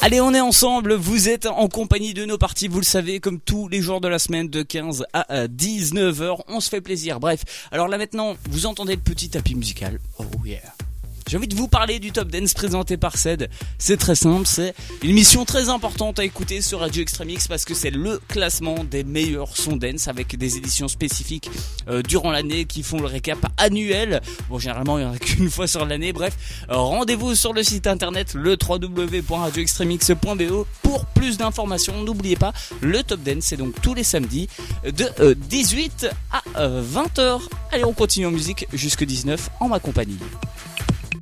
Allez, on est ensemble, vous êtes en compagnie de nos parties, vous le savez, comme tous les jours de la semaine de 15 à 19h, on se fait plaisir. Bref, alors là maintenant, vous entendez le petit tapis musical. Oh yeah. J'ai envie de vous parler du Top Dance présenté par Ced. C'est très simple, c'est une émission très importante à écouter sur Radio Extreme X parce que c'est le classement des meilleurs sons dance avec des éditions spécifiques durant l'année qui font le récap annuel. Bon, généralement, il n'y en a qu'une fois sur l'année. Bref, rendez-vous sur le site internet le www.radioextremix.be pour plus d'informations. N'oubliez pas, le Top Dance, c'est donc tous les samedis de 18 à 20h. Allez, on continue en musique jusque 19 en ma compagnie.